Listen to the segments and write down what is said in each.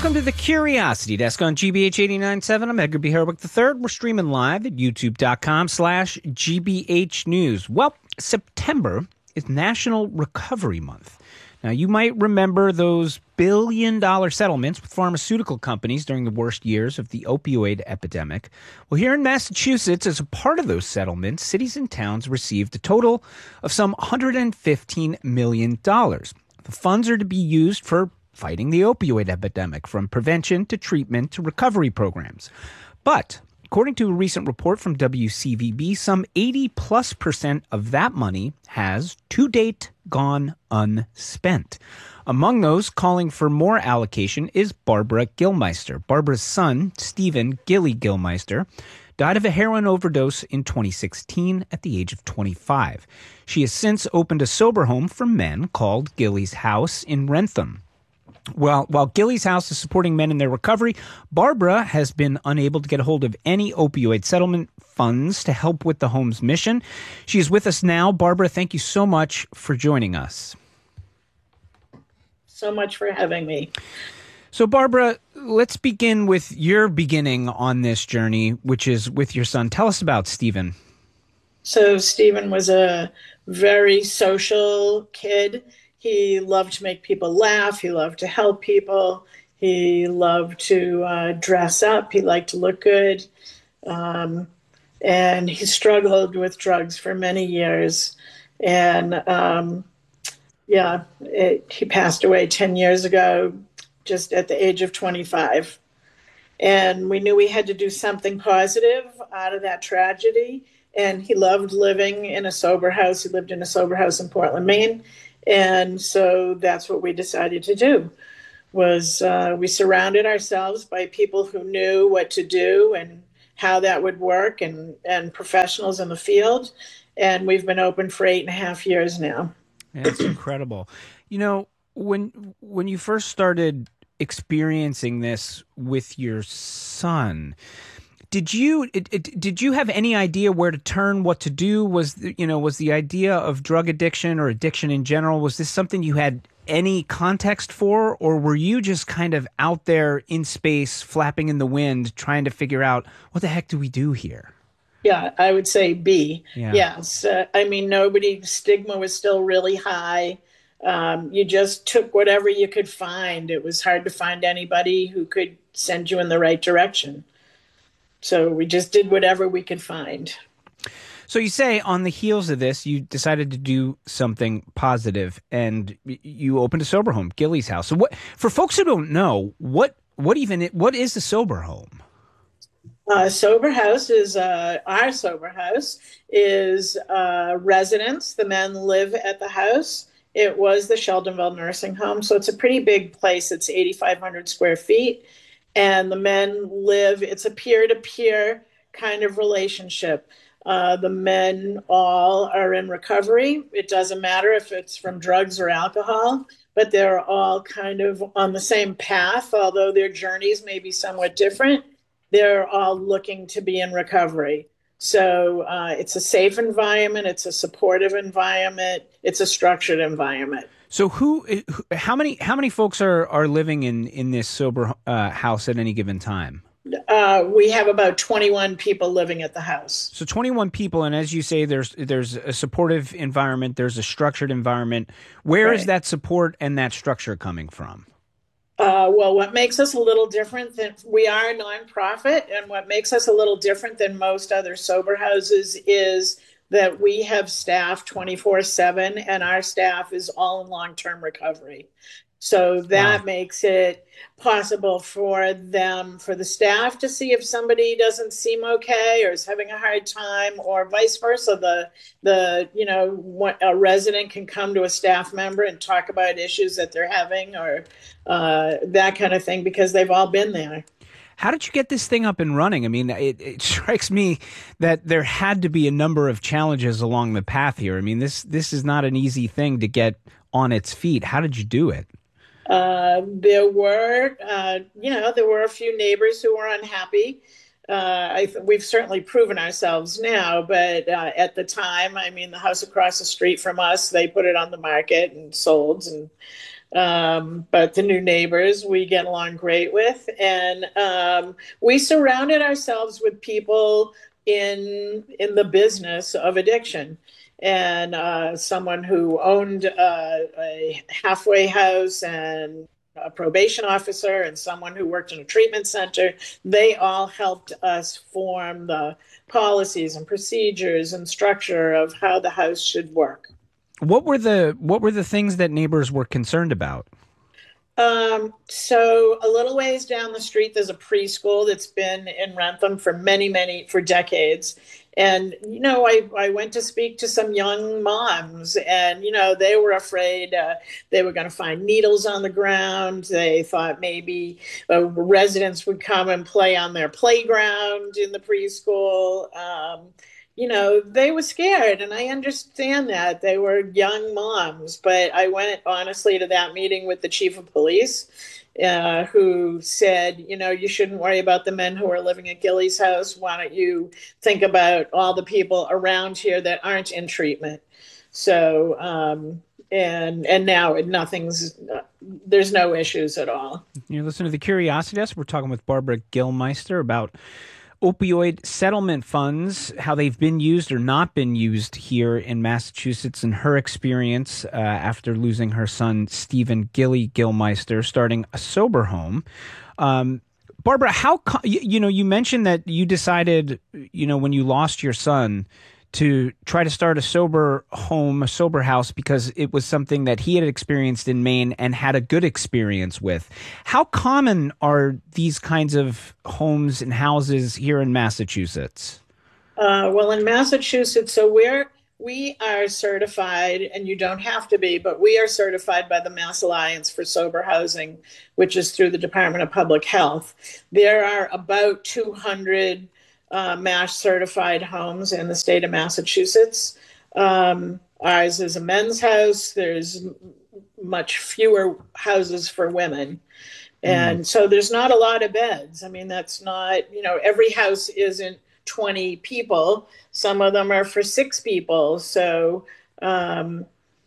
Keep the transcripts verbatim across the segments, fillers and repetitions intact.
Welcome to the Curiosity Desk on G B H eighty-nine point seven. I'm Edgar B. Herwick the third. We're streaming live at youtube.com slash GBH News. Well, September is National Recovery Month. Now, you might remember those billion-dollar settlements with pharmaceutical companies during the worst years of the opioid epidemic. Well, here in Massachusetts, as a part of those settlements, cities and towns received a total of some one hundred fifteen million dollars. The funds are to be used for fighting the opioid epidemic, from prevention to treatment to recovery programs. But according to a recent report from W C V B, some eighty plus percent of that money has, to date, gone unspent. Among those calling for more allocation is Barbara Gillmeister. Barbara's son, Stephen Gilly Gillmeister, died of a heroin overdose in twenty sixteen at the age of twenty-five. She has since opened a sober home for men called Gilly's House in Wrentham. Well, while Gilly's House is supporting men in their recovery, Barbara has been unable to get a hold of any opioid settlement funds to help with the home's mission. She is with us now. Barbara, thank you so much for joining us. So much for having me. So, Barbara, let's begin with your beginning on this journey, which is with your son. Tell us about Stephen. So, Stephen was a very social kid. He loved to make people laugh. He loved to help people. He loved to uh, dress up. He liked to look good. Um, and he struggled with drugs for many years. And um, yeah, it, he passed away ten years ago, just at the age of twenty-five. And we knew we had to do something positive out of that tragedy. And he loved living in a sober house. He lived in a sober house in Portland, Maine. And so that's what we decided to do, was uh, we surrounded ourselves by people who knew what to do and how that would work, and, and professionals in the field. And we've been open for eight and a half years now. That's incredible. You know, when when you first started experiencing this with your son, Did you it, it, did you have any idea where to turn, what to do? Was you know was the idea of drug addiction or addiction in general, was this something you had any context for, or were you just kind of out there in space, flapping in the wind, trying to figure out what the heck do we do here? Yeah, I would say B. Yeah. Yes, uh, I mean nobody stigma was still really high. Um, you just took whatever you could find. It was hard to find anybody who could send you in the right direction. So we just did whatever we could find. So you say on the heels of this, you decided to do something positive, and you opened a sober home, Gilly's House. So what, for folks who don't know, what what even what is a sober home? Uh, sober house is uh, our sober house is uh, residents. The men live at the house. It was the Sheldonville Nursing Home, so it's a pretty big place. It's eighty-five hundred square feet. And the men live, it's a peer-to-peer kind of relationship. Uh, the men all are in recovery. It doesn't matter if it's from drugs or alcohol, but they're all kind of on the same path, although their journeys may be somewhat different. They're all looking to be in recovery. So uh, it's a safe environment. It's a supportive environment. It's a structured environment. So who, how many, how many folks are, are living in, in this sober uh, house at any given time? Uh, we have about twenty-one people living at the house. So twenty-one people, and as you say, there's there's a supportive environment, there's a structured environment. Where right. is that support and that structure coming from? Uh, well, what makes us a little different than, we are a nonprofit, and what makes us a little different than most other sober houses is that we have staff twenty-four seven, and our staff is all in long-term recovery. So that wow. makes it possible for them, for the staff to see if somebody doesn't seem okay or is having a hard time, or vice versa. The, the you know, a resident can come to a staff member and talk about issues that they're having, or uh, that kind of thing, because they've all been there. How did you get this thing up and running? I mean, it, it strikes me that there had to be a number of challenges along the path here. I mean, this this is not an easy thing to get on its feet. How did you do it? Uh, there were, uh, you know, there were a few neighbors who were unhappy. Uh, I th- we've certainly proven ourselves now, but uh, at the time, I mean, the house across the street from us, they put it on the market and sold, and Um, but the new neighbors we get along great with. And um, we surrounded ourselves with people in in the business of addiction. And uh, someone who owned uh, a halfway house and a probation officer and someone who worked in a treatment center, they all helped us form the policies and procedures and structure of how the house should work. What were the what were the things that neighbors were concerned about? Um, so a little ways down the street, there's a preschool that's been in Rentham for many, many, for decades. And, you know, I, I went to speak to some young moms and, you know, they were afraid uh, they were going to find needles on the ground. They thought maybe uh, residents would come and play on their playground in the preschool. Um, you know, they were scared, and I understand that. They were young moms, but I went honestly to that meeting with the chief of police, uh, who said, you know, you shouldn't worry about the men who are living at Gilly's house. Why don't you think about all the people around here that aren't in treatment? So, um, and and now nothing's, there's no issues at all. You're listening to The Curiosity Desk. We're talking with Barbara Gilmeister about opioid settlement funds, how they've been used or not been used here in Massachusetts, and her experience uh, after losing her son, Stephen Gilly Gilmeister, starting a sober home. Um, Barbara, how, you know, you mentioned that you decided, you know, when you lost your son, to try to start a sober home, a sober house, because it was something that he had experienced in Maine and had a good experience with. How common are these kinds of homes and houses here in Massachusetts? Uh, well, in Massachusetts, so we're, we are certified, and you don't have to be, but we are certified by the Mass Alliance for Sober Housing, which is through the Department of Public Health. There are about two hundred Uh, MASH certified homes in the state of Massachusetts. Um, ours is a men's house. There's much fewer houses for women. And mm. so there's not a lot of beds. I mean, that's not, you know, every house isn't twenty people. Some of them are for six people. So um,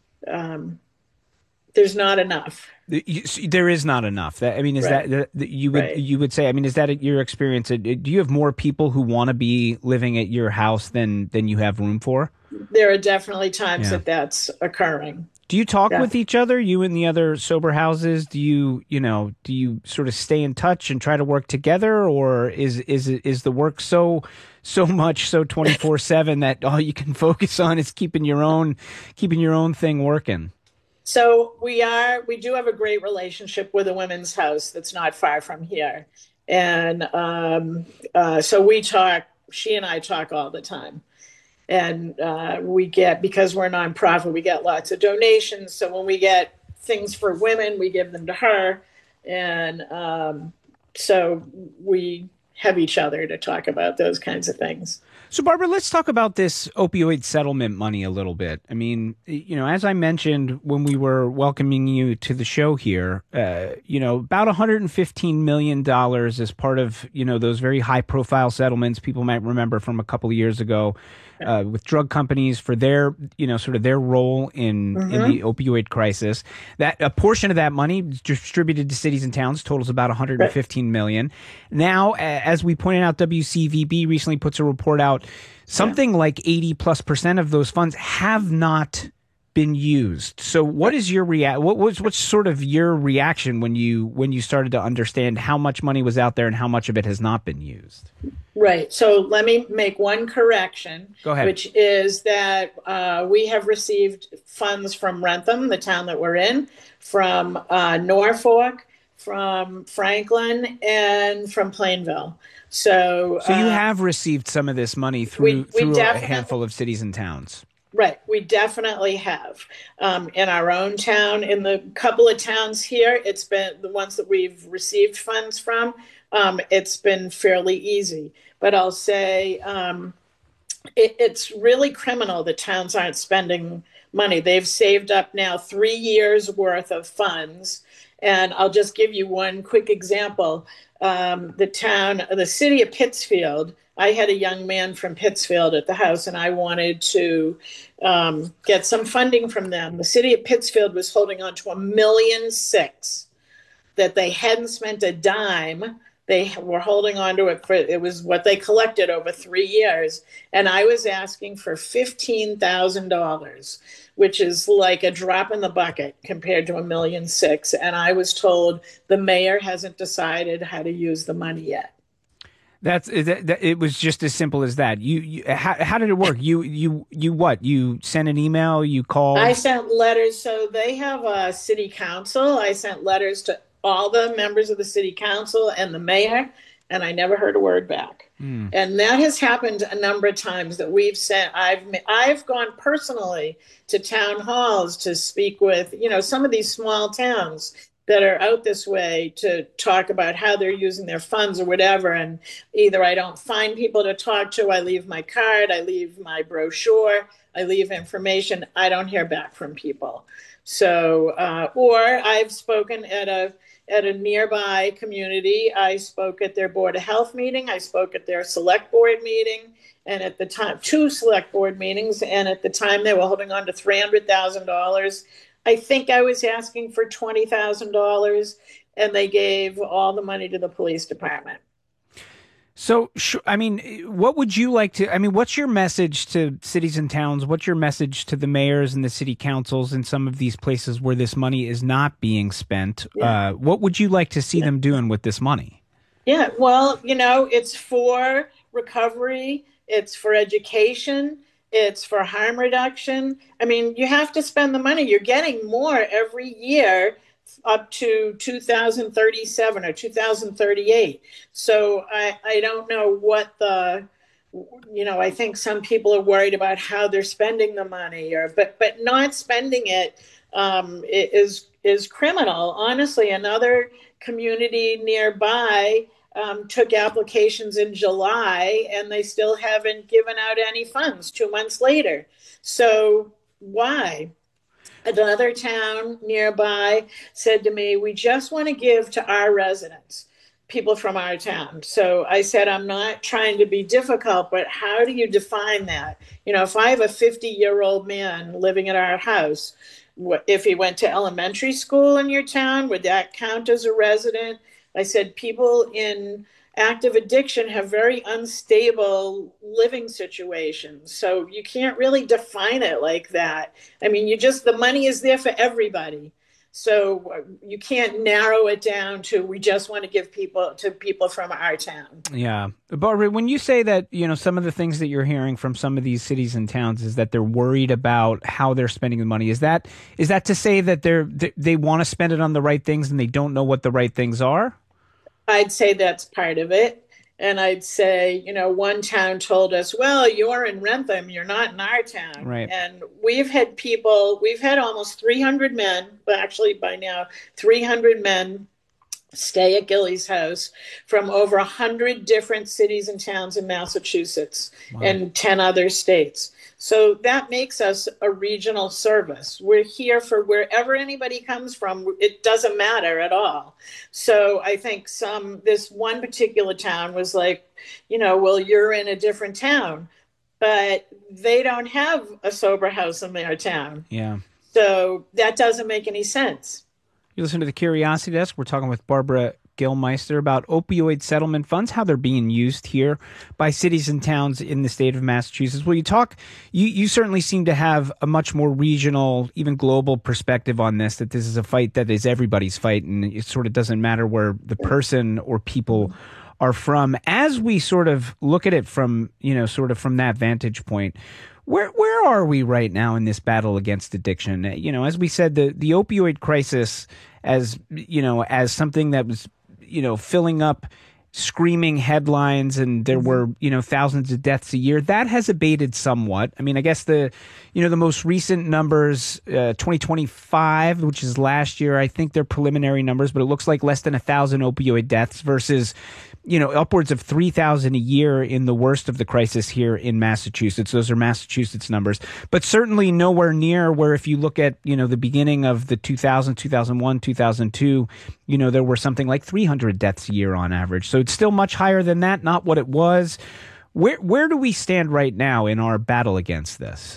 um, there's not enough. There is not enough. That, I mean, is right. that, that you would right. you would say? I mean, is that your experience? Do you have more people who want to be living at your house than than you have room for? There are definitely times yeah. that that's occurring. Do you talk yeah. with each other, you and the other sober houses? Do you, you know, do you sort of stay in touch and try to work together, or is is is the work so so much so twenty-four seven that all you can focus on is keeping your own keeping your own thing working? So we are, we do have a great relationship with a women's house that's not far from here. And um, uh, so we talk, she and I talk all the time. And uh, we get, because we're a nonprofit, we get lots of donations. So when we get things for women, we give them to her. And um, so we have each other to talk about those kinds of things. So, Barbara, let's talk about this opioid settlement money a little bit. I mean, you know, as I mentioned when we were welcoming you to the show here, uh, you know, about one hundred fifteen million dollars as part of, you know, those very high-profile settlements people might remember from a couple of years ago uh, with drug companies for their, you know, sort of their role in, mm-hmm. in the opioid crisis. That a portion of that money distributed to cities and towns totals about one hundred fifteen million dollars. Now, as we pointed out, W C V B recently puts a report out. Something yeah. like eighty plus percent of those funds have not been used. So what is your rea- what was what's sort of your reaction when you when you started to understand how much money was out there and how much of it has not been used? Right. So let me make one correction. Go ahead. Which is that uh, we have received funds from Rentham, the town that we're in, from uh, Norfolk, from Franklin, and from Plainville. So, so you uh, have received some of this money through, we, we through a handful of cities and towns. Right. We definitely have. Um, in our own town, in the couple of towns here, it's been the ones that we've received funds from. Um, it's been fairly easy. But I'll say um, it, it's really criminal that towns aren't spending money. They've saved up now three years worth of funds. And I'll just give you one quick example. Um, the town, the city of Pittsfield I had a young man from Pittsfield at the house, and I wanted to um, get some funding from them. The city of Pittsfield was holding on to a million six that they hadn't spent a dime. They were holding on to it for, it was what they collected over three years. And I was asking for fifteen thousand dollars, which is like a drop in the bucket compared to a million six. And I was told the mayor hasn't decided how to use the money yet. That's that, it was just as simple as that. You, you how, how did it work? You you you what? You sent an email, you called? I sent letters. So they have a city council. I sent letters to all the members of the city council and the mayor, and I never heard a word back. Mm. And that has happened a number of times that we've sent. I've I've gone personally to town halls to speak with, you know, some of these small towns that are out this way to talk about how they're using their funds or whatever. And either I don't find people to talk to, I leave my card, I leave my brochure, I leave information. I don't hear back from people. So, uh, or I've spoken at a at a nearby community. I spoke at their Board of Health meeting. I spoke at their select board meeting, and at the time, two select board meetings. And at the time, they were holding on to three hundred thousand dollars. I think I was asking for twenty thousand dollars, and they gave all the money to the police department. So, I mean, what would you like to, I mean, what's your message to cities and towns? What's your message to the mayors and the city councils in some of these places where this money is not being spent? Yeah. Uh, what would you like to see yeah. them doing with this money? Yeah, well, you know, it's for recovery. It's for education. It's for harm reduction. I mean, you have to spend the money. You're getting more every year up to two thousand thirty-seven or two thousand thirty-eight. So I, I don't know what the, you know, I think some people are worried about how they're spending the money, or but but not spending it um, is is criminal. Honestly, another community nearby um, took applications in July, and they still haven't given out any funds two months later. So why? Another town nearby said to me, we just want to give to our residents, people from our town. So I said, I'm not trying to be difficult, but how do you define that? You know, if I have a fifty-year-old man living at our house, if he went to elementary school in your town, would that count as a resident? I said, people in active addiction have very unstable living situations. So you can't really define it like that. I mean, you just, the money is there for everybody. So you can't narrow it down to, we just want to give people to people from our town. Yeah. Barbara, when you say that, you know, some of the things that you're hearing from some of these cities and towns is that they're worried about how they're spending the money. Is that, is that to say that they're, they, they want to spend it on the right things and they don't know what the right things are? I'd say that's part of it. And I'd say, you know, one town told us, well, you're in Rentham, you're not in our town. Right. And we've had people, we've had almost three hundred men, but actually by now, three hundred men stay at Gilley's house from over one hundred different cities and towns in Massachusetts. Wow. And ten other states. So that makes us a regional service. We're here for wherever anybody comes from. It doesn't matter at all. So I think some, this one particular town was like, you know, well, you're in a different town, but they don't have a sober house in their town. Yeah. So that doesn't make any sense. You listen to the Curiosity Desk. We're talking with Barbara Gillmeister about opioid settlement funds, how they're being used here by cities and towns in the state of Massachusetts. Well, you talk, you, you certainly seem to have a much more regional, even global perspective on this, that this is a fight that is everybody's fight, and it sort of doesn't matter where the person or people are from. As we sort of look at it from, you know, sort of from that vantage point, Where where are we right now in this battle against addiction? You know, as we said, the, the opioid crisis as, you know, as something that was, you know, filling up screaming headlines, and there were, you know, thousands of deaths a year, that has abated somewhat. I mean, I guess the, you know, the most recent numbers, uh, twenty twenty-five, which is last year, I think they're preliminary numbers, but it looks like less than a thousand opioid deaths versus, you know, upwards of three thousand a year in the worst of the crisis here in Massachusetts. Those are Massachusetts numbers, but certainly nowhere near where, if you look at, you know, the beginning of the two thousand, two thousand one, two thousand two, you know, there were something like three hundred deaths a year on average. So it's still much higher than that, not what it was. Where where do we stand right now in our battle against this?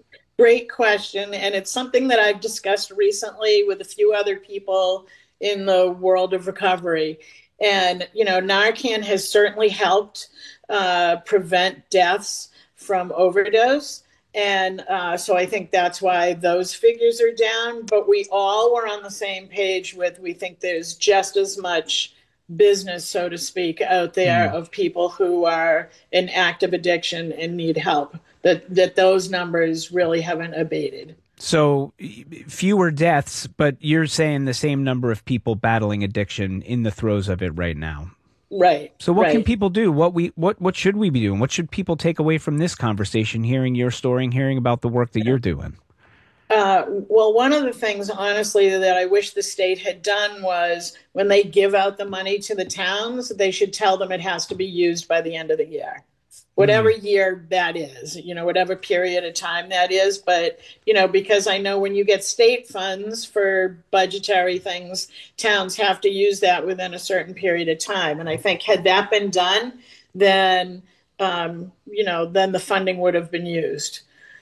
Great question. And it's something that I've discussed recently with a few other people in the world of recovery. And, you know, Narcan has certainly helped uh, prevent deaths from overdose. And uh, so I think that's why those figures are down. But we all were on the same page with, we think there's just as much business, so to speak, out there mm. of people who are in active addiction and need help, that, that those numbers really haven't abated. So fewer deaths, but you're saying the same number of people battling addiction in the throes of it right now. Right. So what right. can people do? What we what what should we be doing? What should people take away from this conversation, hearing your story and hearing about the work that you're doing? Uh, well, one of the things, honestly, that I wish the state had done was when they give out the money to the towns, they should tell them it has to be used by the end of the year. Whatever year that is, you know, whatever period of time that is. But, you know, because I know when you get state funds for budgetary things, towns have to use that within a certain period of time. And I think had that been done, then, um, you know, then the funding would have been used.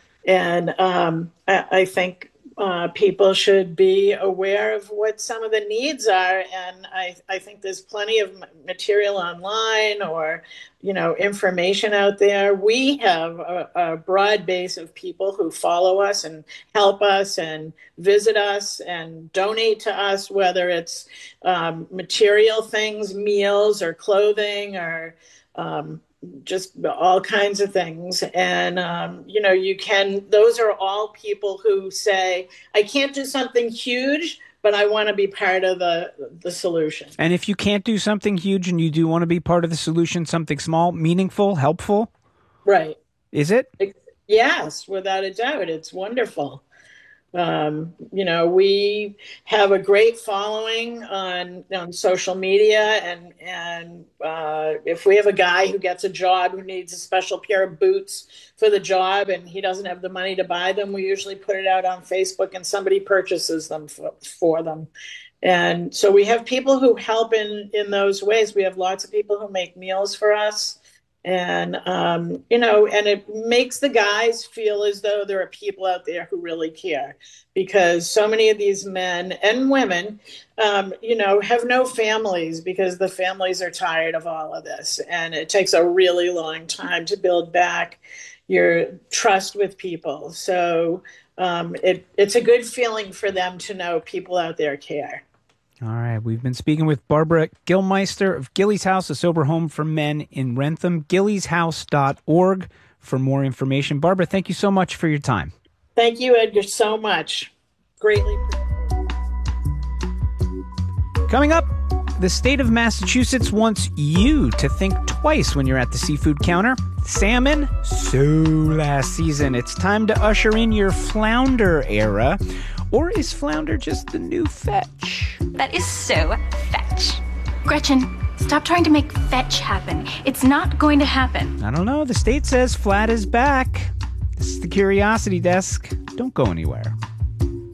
And um, I, I think uh, people should be aware of what some of the needs are. And I, I think there's plenty of material online or, you know, information out there. We have a, a broad base of people who follow us and help us and visit us and donate to us, whether it's um, material things, meals or clothing or um, just all kinds of things. And, um, you know, you can, those are all people who say, I can't do something huge, but I want to be part of the the solution. And if you can't do something huge and you do want to be part of the solution, something small, meaningful, helpful. Right. Is it? Yes, without a doubt. It's wonderful. Um, you know, we have a great following on, on social media, and and uh, if we have a guy who gets a job who needs a special pair of boots for the job and he doesn't have the money to buy them, we usually put it out on Facebook and somebody purchases them for, for them. And so we have people who help in, in those ways. We have lots of people who make meals for us. And, um, you know, and it makes the guys feel as though there are people out there who really care, because so many of these men and women, um, you know, have no families because the families are tired of all of this. And it takes a really long time to build back your trust with people. So um, it, it's a good feeling for them to know people out there care. All right. We've been speaking with Barbara Gillmeister of Gilley's House, a sober home for men in Wrentham. Gilleys house dot org for more information. Barbara, thank you so much for your time. Thank you, Edgar, so much. Greatly. Coming up, the state of Massachusetts wants you to think twice when you're at the seafood counter. Salmon, so last season. It's time to usher in your flounder era. Or is flounder just the new fetch? That is so fetch. Gretchen, stop trying to make fetch happen. It's not going to happen. I don't know. The state says flat is back. This is the Curiosity Desk. Don't go anywhere.